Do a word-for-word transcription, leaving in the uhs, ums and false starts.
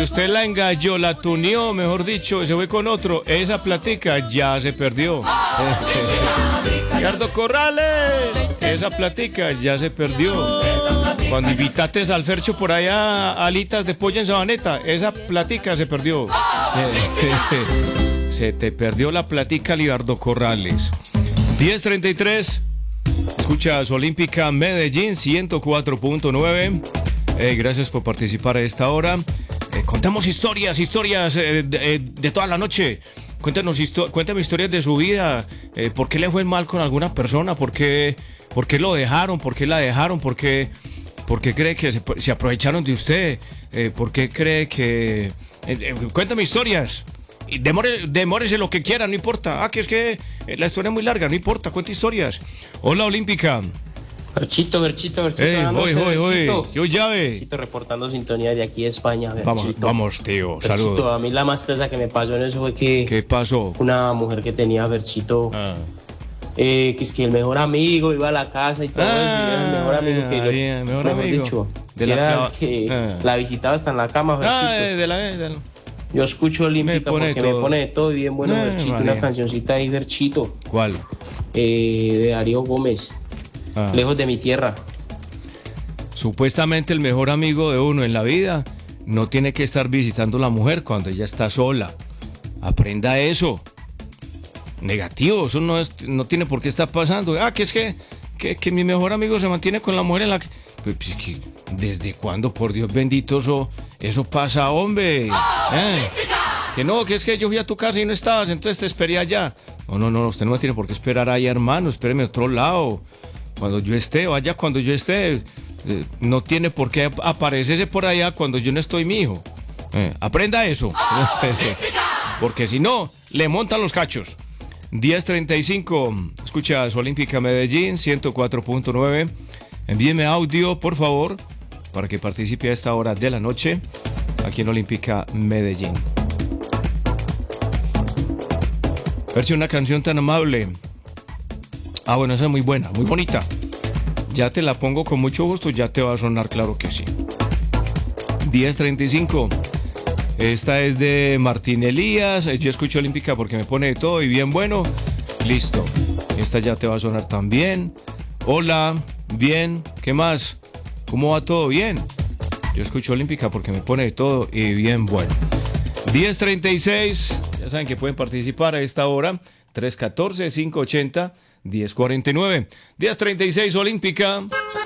usted la engañó, la tuneó, mejor dicho, se fue con otro, esa platica ya se perdió. Ricardo Corrales, esa platica ya se perdió. Cuando invitaste al Fercho por allá a alitas de pollo en Sabaneta, esa platica se perdió. Se te perdió la platica, Ricardo Corrales. diez treinta y tres. Escuchas Olímpica Medellín ciento cuatro punto nueve. Eh, gracias por participar a esta hora. Eh, contamos historias, historias eh, de, de toda la noche. Cuéntanos histo- cuéntame historias de su vida. Eh, ¿Por qué le fue mal con alguna persona? ¿Por qué, por qué lo dejaron? ¿Por qué la dejaron? ¿Por qué, por qué cree que se, se aprovecharon de usted? Eh, ¿Por qué cree que...? Eh, eh, cuéntame historias. Y demore, demórese lo que quiera, no importa. Ah, que es que eh, la historia es muy larga, no importa, cuenta historias. Hola, Olímpica. Berchito, Berchito, Berchito. Hey, hoy, hoy, hoy. Yo llave. Berchito reportando sintonía de aquí de España. Berchito. Vamos, vamos, tío. Saludos. Berchito, a mí la más tesa que me pasó en eso fue que... ¿Qué pasó? Una mujer que tenía Berchito, Ah. eh, que es que el mejor amigo iba a la casa y todo Ah, eso, y era el mejor amigo que yo, bien, mejor mejor amigo. dicho, De la era clava- el que ah. la visitaba hasta en la cama, Berchito. Ah, eh, de la, de la... Yo escucho Olímpica Me pone porque todo. me pone de todo y bien bueno, Ah, Berchito, María. una cancioncita ahí, Berchito, ¿Cuál? eh, de Darío Gómez, Ah. Lejos de mi tierra. Supuestamente el mejor amigo de uno en la vida no tiene que estar visitando a la mujer cuando ella está sola. Aprenda eso. Negativo, eso no, es, no tiene por qué estar pasando. Ah, que es que, que, que mi mejor amigo se mantiene con la mujer en la que... Pues, pues, que, ¿desde cuándo, por Dios bendito, eso, eso pasa, hombre? ¿Eh? Que no, que es que yo fui a tu casa y no estabas, entonces te esperé allá. No, no, no, usted no tiene por qué esperar ahí, hermano, espéreme a otro lado. Cuando yo esté, vaya cuando yo esté. Eh, no tiene por qué aparecerse por allá cuando yo no estoy, mijo. Eh, aprenda eso. Porque si no, le montan los cachos. diez treinta y cinco, escuchas Olímpica Medellín ciento cuatro punto nueve. Envíeme audio, por favor, para que participe a esta hora de la noche aquí en Olímpica Medellín. Verse una canción tan amable. Ah, bueno, esa es muy buena, muy bonita. Ya te la pongo con mucho gusto, ya te va a sonar, claro que sí. diez treinta y cinco. Esta es de Martín Elías. Yo escucho Olímpica porque me pone de todo y bien bueno. Listo. Esta ya te va a sonar también. Hola, bien. ¿Qué más? ¿Cómo va todo? Bien. Yo escucho Olímpica porque me pone de todo y bien bueno. diez treinta y seis. Ya saben que pueden participar a esta hora. tres uno cuatro, cinco ocho cero, uno cero cuatro nueve. diez treinta y seis Olímpica.